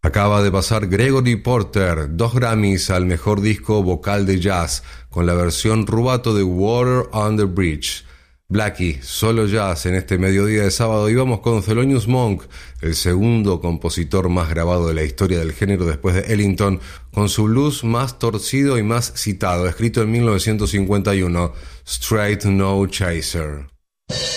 Acaba de pasar Gregory Porter, 2 Grammys al mejor disco vocal de jazz, con la versión rubato de Water on the Bridge. Blackie, solo jazz en este mediodía de sábado, y vamos con Thelonious Monk, el segundo compositor más grabado de la historia del género después de Ellington, con su blues más torcido y más citado, escrito en 1951, Straight No Chaser.